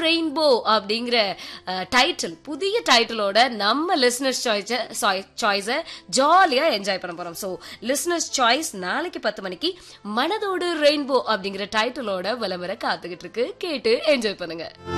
Rainbow அப்படிங்கிற title, புதிய டைட்டிலோட நம்ம லிசனர்ஸ் சாய்ஸ ஜாலியா என்ஜாய் பண்ண போறோம். சோ லிசனர்ஸ் சாய்ஸ் நாளைக்கு 10 மணிக்கு மனதோடு ரெயின்போ அப்படிங்கிற டைட்டிலோட விளம்பர காத்துக்கிட்டு இருக்கு. கேட்டு என்ஜாய் பண்ணுங்க.